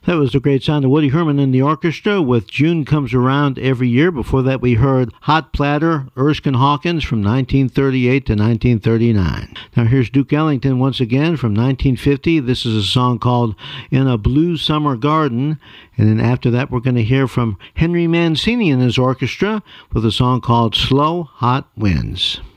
That was the great sound of Woody Herman in the orchestra with June Comes Around Every Year. Before that, we heard Hot Platter, Erskine Hawkins from 1938 to 1939. Now here's Duke Ellington once again from 1950. This is a song called In a Blue Summer Garden. And then after that, we're going to hear from Henry Mancini and his orchestra with a song called Slow Hot Winds.